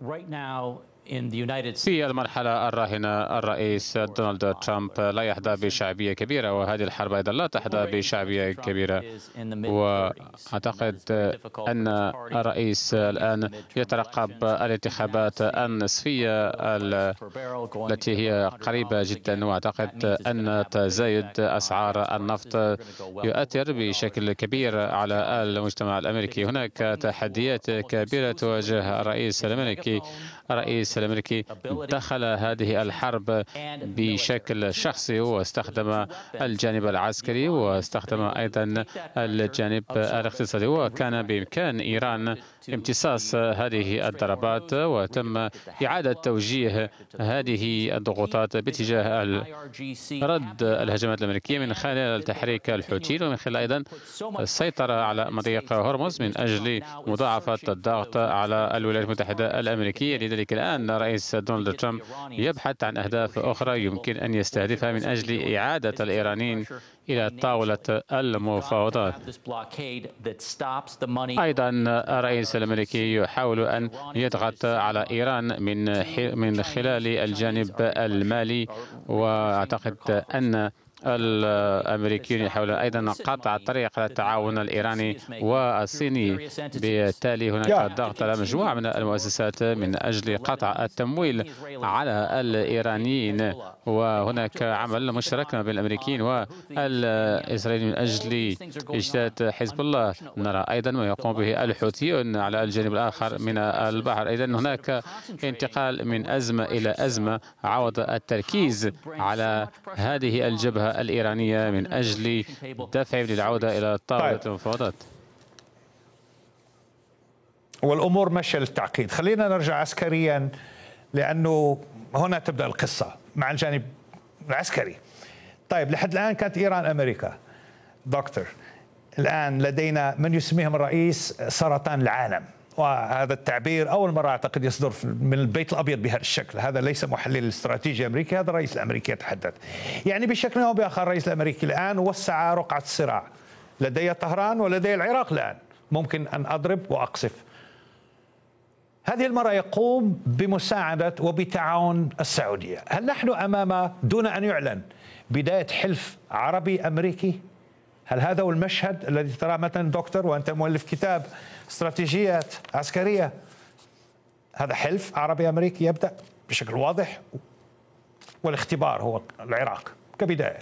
في المرحلة الراهنة الرئيس دونالد ترامب لا يحظى بشعبية كبيرة، وهذه الحرب أيضا لا تحظى بشعبية كبيرة. وأعتقد أن الرئيس الآن يترقب الانتخابات النصفية التي هي قريبة جدا، وأعتقد أن تزايد أسعار النفط يؤثر بشكل كبير على المجتمع الأمريكي. هناك تحديات كبيرة تواجه الرئيس الأمريكي. الرئيس الأمريكي دخل هذه الحرب بشكل شخصي، واستخدم الجانب العسكري واستخدم أيضا الجانب الاقتصادي، وكان بإمكان إيران امتصاص هذه الضربات، وتم إعادة توجيه هذه الضغوطات باتجاه رد الهجمات الأمريكية من خلال تحريك الحوثيين، ومن خلال أيضا السيطرة على مضيق هرمز من أجل مضاعفة الضغط على الولايات المتحدة الأمريكية. لذلك الآن رئيس دونالد ترامب يبحث عن أهداف أخرى يمكن أن يستهدفها من أجل إعادة الإيرانيين إلى طاولة المفاوضات. أيضا الرئيس الأمريكي يحاول أن يضغط على إيران من خلال الجانب المالي، وأعتقد أن الأمريكيون يحاولون أيضا قطع طريق التعاون الإيراني والصيني. بالتالي هناك ضغط على مجموعة من المؤسسات من أجل قطع التمويل على الإيرانيين، وهناك عمل مشترك بين الأمريكيين والإسرائيليين من أجل إجداد حزب الله. نرى أيضا ما يقوم به الحوثيون على الجانب الآخر من البحر. إذن هناك انتقال من أزمة إلى أزمة عوض التركيز على هذه الجبهة الإيرانية من أجل دفع للعودة إلى طاولة المفاوضات. والأمور ماشية للتعقيد. خلينا نرجع عسكريا، لأنه هنا تبدأ القصة مع الجانب العسكري. طيب، لحد الآن كانت إيران أمريكا. دكتور، الآن لدينا من يسميهم الرئيس سرطان العالم، وهذا التعبير أول مرة أعتقد يصدر من البيت الأبيض بهذا الشكل. هذا ليس محلل الاستراتيجي الأمريكي، هذا الرئيس الأمريكي يتحدث. يعني بشكل أو بآخر الرئيس الأمريكي الآن وسع رقعة الصراع. لدي طهران ولدي العراق، الآن ممكن أن أضرب وأقصف. هذه المرة يقوم بمساعدة وبتعاون السعودية. هل نحن أمام، دون أن يعلن، بداية حلف عربي أمريكي؟ هل هذا هو المشهد الذي تراه مثلا دكتور وأنت مؤلف كتاب استراتيجيات عسكرية؟ هذا حلف عربي أمريكي يبدأ بشكل واضح، والاختبار هو العراق كبداية.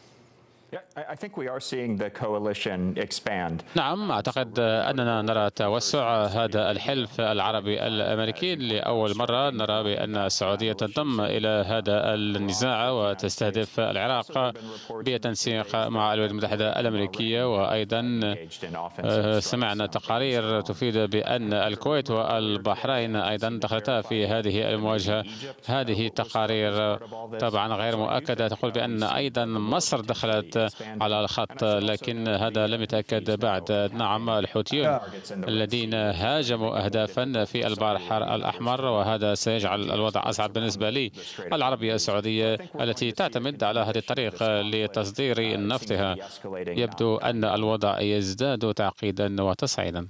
نعم، أعتقد أننا نرى توسع هذا الحلف العربي الأمريكي. لأول مرة نرى بأن السعودية تنضم إلى هذا النزاع وتستهدف العراق بالتنسيق مع الولايات المتحدة الأمريكية. وأيضا سمعنا تقارير تفيد بأن الكويت والبحرين أيضا دخلتا في هذه المواجهة. هذه تقارير طبعا غير مؤكدة تقول بأن أيضا مصر دخلت على الخط، لكن هذا لم يتأكد بعد. نعم، الحوثيون الذين هاجموا أهدافا في البحر الأحمر، وهذا سيجعل الوضع أصعب بالنسبة لي. العربية السعودية التي تعتمد على هذه الطريقة لتصدير نفطها، يبدو أن الوضع يزداد تعقيدا وتصعيدا.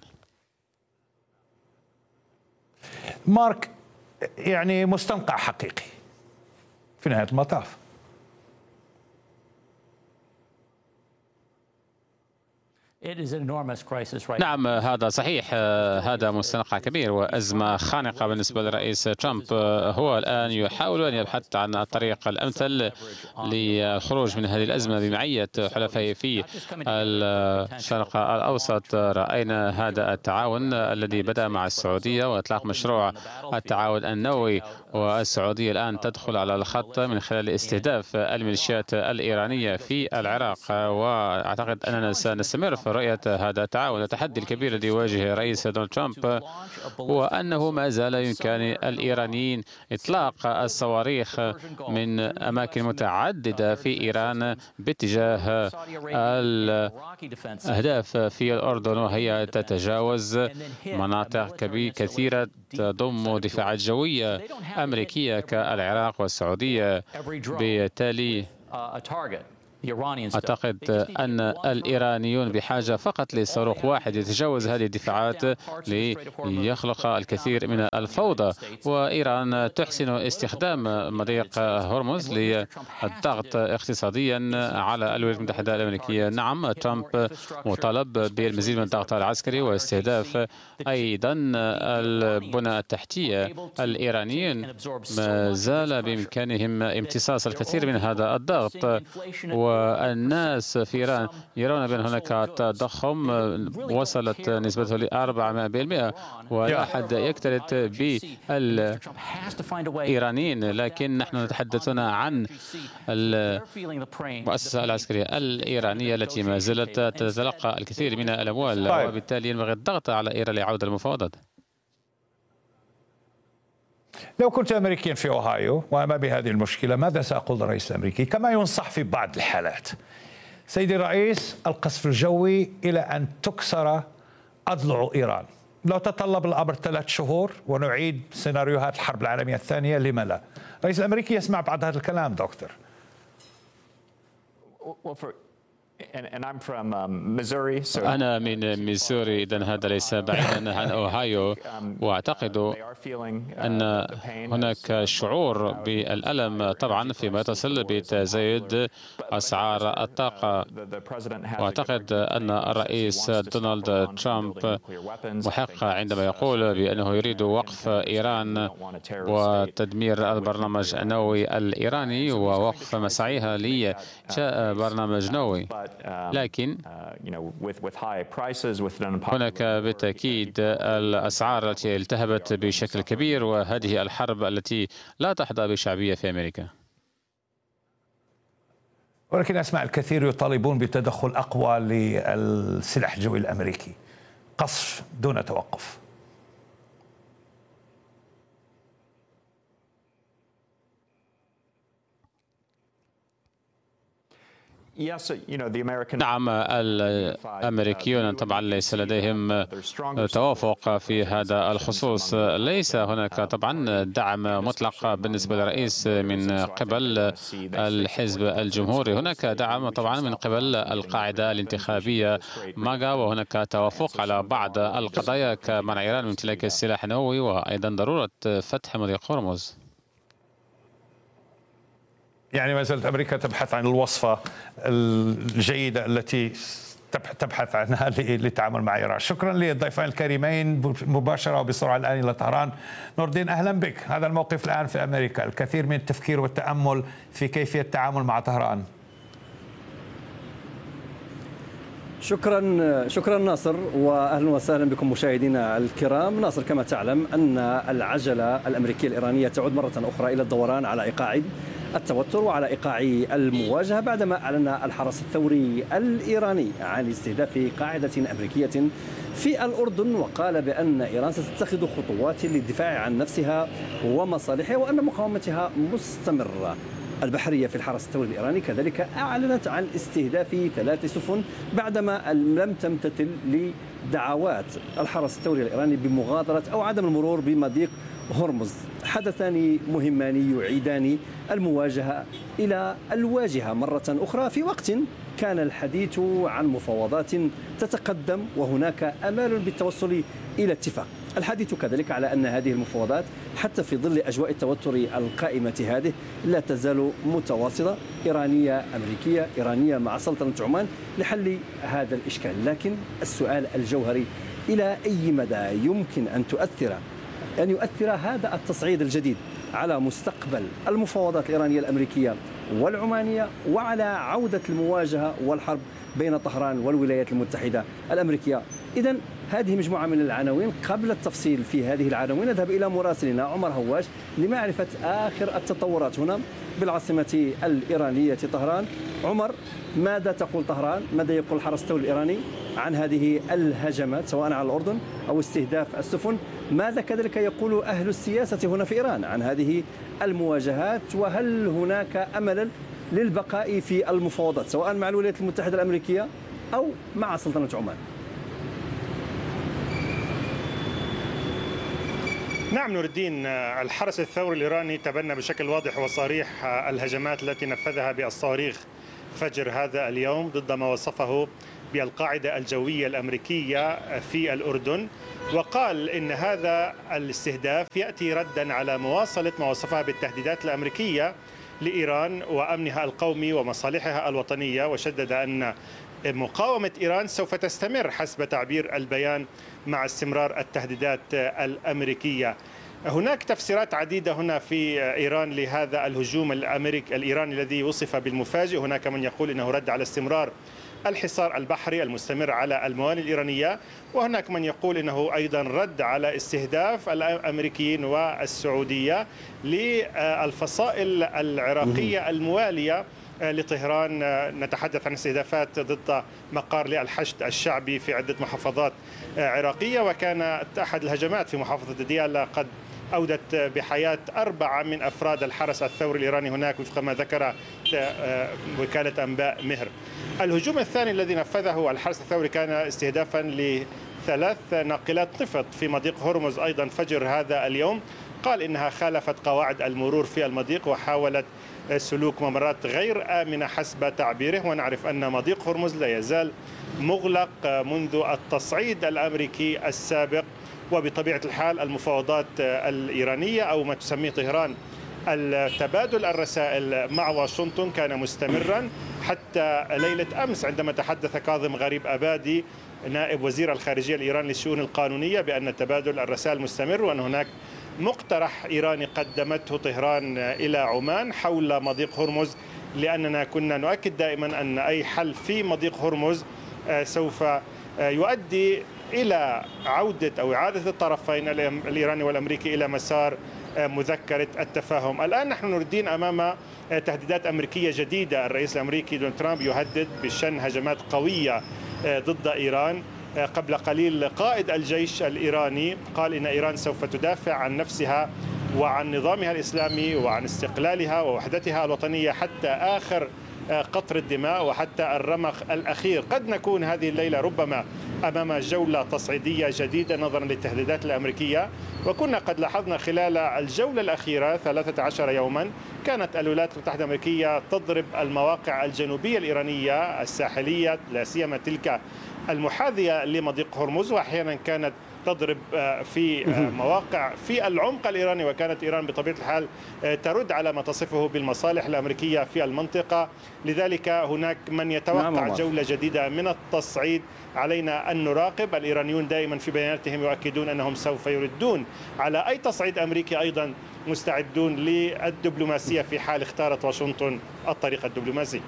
مارك، يعني مستنقع حقيقي في نهاية المطاف. نعم، هذا صحيح. هذا مستنقع كبير وأزمة خانقة بالنسبة للرئيس ترامب. هو الآن يحاول أن يبحث عن الطريق الأمثل للخروج من هذه الأزمة بمعية حلفائه في الشرق الأوسط. رأينا هذا التعاون الذي بدأ مع السعودية وإطلاق مشروع التعاون النووي، والسعودية الآن تدخل على الخط من خلال استهداف الميليشيات الإيرانية في العراق. وأعتقد أننا سنستمر في رؤية هذا التعاون. التحدي الكبير الذي يواجه رئيس دونالد ترامب هو أنه ما زال يمكن الإيرانيين إطلاق الصواريخ من أماكن متعددة في إيران باتجاه الأهداف في الأردن، وهي تتجاوز مناطق كثيرة تضم دفاعات جوية أمريكية كالعراق والسعودية. بالتالي أعتقد أن الإيرانيون بحاجة فقط لصاروخ واحد يتجاوز هذه الدفاعات ليخلق الكثير من الفوضى، وإيران تحسن استخدام مضيق هرمز للضغط اقتصاديا على الولايات المتحدة الأمريكية. نعم، ترامب مطالب بالمزيد من الضغط العسكري واستهداف أيضا البنى التحتية. الإيرانيين ما زال بإمكانهم امتصاص الكثير من هذا الضغط، والناس في إيران يرون بأن هناك تضخم وصلت نسبته ل 400%، ولا أحد يكترث بالإيرانيين، لكن نحن نتحدث عن المؤسسة العسكرية الإيرانية التي ما زالت تتلقى الكثير من الأموال، وبالتالي ينبغي الضغط على إيران لعودة المفاوضات. لو كنت أمريكيا في أوهايو وأمامي هذه المشكلة، ماذا سأقول للرئيس الأمريكي؟ كما ينصح في بعض الحالات: سيدي الرئيس، القصف الجوي إلى أن تكسر أضلع إيران. لو تطلب الأمر 3 شهور ونعيد سيناريوهات الحرب العالمية الثانية، لما لا؟ الرئيس الأمريكي يسمع بعض هذا الكلام دكتور. أنا من ميزوري، إذن هذا ليس بعيدا عن أوهايو، وأعتقد أن هناك شعور بالألم طبعا فيما يتصل بتزايد أسعار الطاقة. وأعتقد أن الرئيس دونالد ترامب محق عندما يقول بأنه يريد وقف إيران وتدمير البرنامج النووي الإيراني ووقف مساعيها لإنشاء برنامج نووي. لكن هناك بالتأكيد الأسعار التي التهبت بشكل كبير، وهذه الحرب التي لا تحظى بشعبية في أمريكا. ولكن أسمع الكثير يطالبون بتدخل أقوى للسلاح الجوي الأمريكي، قصف دون توقف. نعم، الأمريكيون طبعا ليس لديهم توافق في هذا الخصوص. ليس هناك طبعا دعم مطلق بالنسبة للرئيس من قبل الحزب الجمهوري. هناك دعم طبعا من قبل القاعدة الانتخابية ماغا، وهناك توافق على بعض القضايا كمنع إيران من امتلاك السلاح النووي، وأيضا ضرورة فتح مضيق هرمز. يعني ما زالت أمريكا تبحث عن الوصفة الجيدة التي تبحث عنها للتعامل مع إيران. شكرا للضيفين الكريمين مباشرة وبسرعة الآن إلى طهران. نور الدين، أهلا بك. هذا الموقف الآن في أمريكا، الكثير من التفكير والتأمل في كيفية التعامل مع طهران. شكرا ناصر، واهلا وسهلا بكم مشاهدينا الكرام. ناصر، كما تعلم ان العجله الامريكيه الايرانيه تعود مره اخرى الى الدوران على ايقاع التوتر وعلى ايقاع المواجهه، بعدما اعلن الحرس الثوري الايراني عن استهداف قاعده امريكيه في الاردن، وقال بان ايران ستتخذ خطوات للدفاع عن نفسها ومصالحها وان مقاومتها مستمره. البحرية في الحرس الثوري الإيراني كذلك أعلنت عن استهداف 3 سفن بعدما لم تمتثل لدعوات الحرس الثوري الإيراني بمغادرة أو عدم المرور بمضيق هرمز. حدثان مهمان يعيدان المواجهة إلى الواجهة مرة أخرى، في وقت كان الحديث عن مفاوضات تتقدم وهناك أمال بالتوصل إلى اتفاق. الحديث كذلك على أن هذه المفاوضات حتى في ظل أجواء التوتر القائمة هذه لا تزال متواصلة، إيرانية أمريكية، إيرانية مع سلطنة عمان، لحل هذا الإشكال. لكن السؤال الجوهري: إلى أي مدى يمكن أن يؤثر هذا التصعيد الجديد على مستقبل المفاوضات الإيرانية الأمريكية والعمانية وعلى عودة المواجهة والحرب بين طهران والولايات المتحدة الأمريكية؟ إذن هذه مجموعة من العناوين. قبل التفصيل في هذه العناوين نذهب إلى مراسلنا عمر هواش لمعرفة آخر التطورات هنا بالعاصمة الإيرانية طهران. عمر، ماذا تقول طهران؟ ماذا يقول الحرس الثوري الإيراني عن هذه الهجمات سواء على الأردن أو استهداف السفن؟ ماذا كذلك يقول أهل السياسة هنا في إيران عن هذه المواجهات؟ وهل هناك أمل للبقاء في المفاوضات سواء مع الولايات المتحدة الأمريكية أو مع سلطنة عمان؟ نعم نور الدين، الحرس الثوري الإيراني تبنى بشكل واضح وصريح الهجمات التي نفذها بالصواريخ فجر هذا اليوم ضد ما وصفه بالقاعدة الجوية الأمريكية في الأردن، وقال إن هذا الاستهداف يأتي ردا على مواصلة ما وصفها بالتهديدات الأمريكية لإيران وأمنها القومي ومصالحها الوطنية، وشدد أن مقاومة إيران سوف تستمر حسب تعبير البيان مع استمرار التهديدات الأمريكية. هناك تفسيرات عديدة هنا في إيران لهذا الهجوم الإيراني الذي وصف بالمفاجئ. هناك من يقول إنه رد على استمرار الحصار البحري المستمر على الموانئ الإيرانية، وهناك من يقول إنه أيضا رد على استهداف الأمريكيين والسعودية للفصائل العراقية الموالية لطهران. نتحدث عن استهدافات ضد مقار للحشد الشعبي في عدة محافظات عراقية، وكانت أحد الهجمات في محافظة ديالا قد أودت بحياة 4 من أفراد الحرس الثوري الإيراني هناك وفق ما ذكر وكالة أنباء مهر. الهجوم الثاني الذي نفذه الحرس الثوري كان استهدافا ل3 ناقلات نفط في مضيق هرمز أيضا فجر هذا اليوم. قال إنها خالفت قواعد المرور في المضيق وحاولت سلوك ممرات غير آمنة حسب تعبيره. ونعرف أن مضيق هرمز لا يزال مغلق منذ التصعيد الأمريكي السابق، وبطبيعة الحال المفاوضات الإيرانية أو ما تسميه طهران التبادل الرسائل مع واشنطن كان مستمرا حتى ليلة أمس، عندما تحدث كاظم غريب أبادي نائب وزير الخارجية الإيراني للشؤون القانونية بأن تبادل الرسائل مستمر، وأن هناك مقترح إيراني قدمته طهران إلى عمان حول مضيق هرمز، لأننا كنا نؤكد دائما أن أي حل في مضيق هرمز سوف يؤدي إلى عودة أو إعادة الطرفين الإيراني والأمريكي إلى مسار مذكرة التفاهم. الآن نحن نردين أمام تهديدات أمريكية جديدة. الرئيس الأمريكي دونالد ترامب يهدد بشن هجمات قوية ضد إيران. قبل قليل قائد الجيش الإيراني قال إن إيران سوف تدافع عن نفسها وعن نظامها الإسلامي وعن استقلالها ووحدتها الوطنية حتى آخر قطر الدماء وحتى الرمق الأخير. قد نكون هذه الليلة ربما أمام جولة تصعيدية جديدة نظرا للتهديدات الأمريكية، وكنا قد لاحظنا خلال الجولة الأخيرة 13 يوما كانت الولايات المتحدة الأمريكية تضرب المواقع الجنوبية الإيرانية الساحلية لا سيما تلك المحاذية لمضيق هرمز، وأحيانا كانت تضرب في مواقع في العمق الإيراني، وكانت إيران بطبيعة الحال ترد على ما تصفه بالمصالح الأمريكية في المنطقة. لذلك هناك من يتوقع جولة جديدة من التصعيد. علينا أن نراقب. الإيرانيون دائما في بياناتهم يؤكدون أنهم سوف يردون على أي تصعيد أمريكي. أيضا مستعدون للدبلوماسية في حال اختارت واشنطن الطريق الدبلوماسي.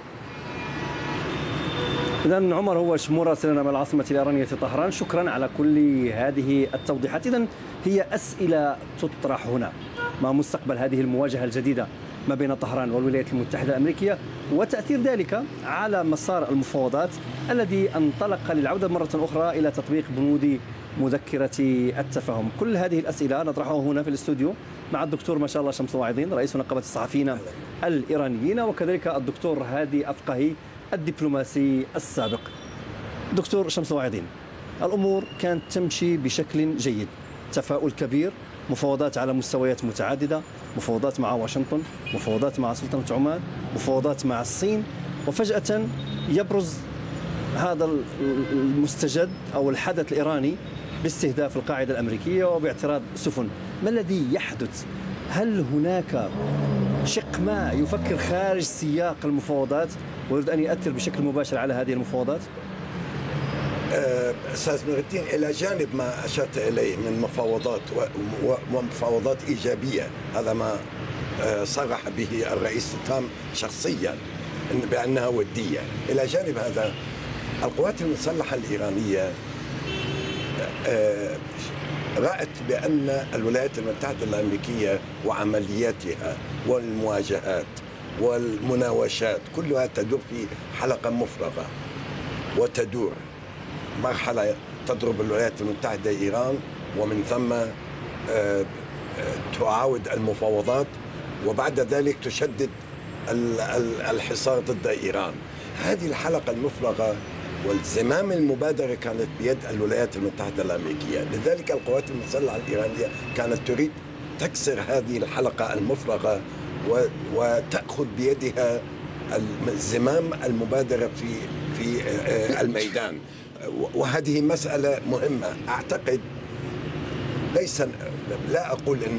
إذن عمر هوش مراسلنا من العاصمة الإيرانية طهران، شكرا على كل هذه التوضيحات. إذن هي أسئلة تطرح هنا: ما مستقبل هذه المواجهة الجديدة ما بين طهران والولايات المتحدة الأمريكية، وتأثير ذلك على مسار المفاوضات الذي انطلق للعودة مرة أخرى إلى تطبيق بنود مذكرة التفاهم. كل هذه الأسئلة نطرحها هنا في الاستوديو مع الدكتور ما شاء الله شمس واعظين رئيس نقابة الصحفيين الإيرانيين، وكذلك الدكتور هادي أفقهي الدبلوماسي السابق. دكتور شمس واعظين، الأمور كانت تمشي بشكل جيد، تفاؤل كبير، مفاوضات على مستويات متعددة، مفاوضات مع واشنطن، مفاوضات مع سلطنة عمان، مفاوضات مع الصين، وفجأة يبرز هذا المستجد أو الحدث الإيراني باستهداف القاعدة الأمريكية وباعتراض سفن. ما الذي يحدث؟ هل هناك شق ما يفكر خارج سياق المفاوضات ويريد أن يؤثر بشكل مباشر على هذه المفاوضات؟ أستاذ نور الدين، إلى جانب ما أشرت إليه من مفاوضات ومفاوضات إيجابية، هذا ما صرح به الرئيس ترامب شخصيا بأنها ودية. إلى جانب هذا، القوات المسلحة الإيرانية رأت بأن الولايات المتحدة الأمريكية وعملياتها والمواجهات والمناوشات كلها تدور في حلقة مفرغة، وتدور مرحلة تضرب الولايات المتحدة إيران، ومن ثم تعاود المفاوضات، وبعد ذلك تشدد الحصار ضد إيران. هذه الحلقة المفرغة والزمام المبادرة كانت بيد الولايات المتحدة الأمريكية. لذلك القوات المسلحة الإيرانية كانت تريد تكسر هذه الحلقة المفرغة وتأخذ بيدها زمام المبادرة في الميدان. وهذه مسألة مهمة. أعتقد لا أقول أن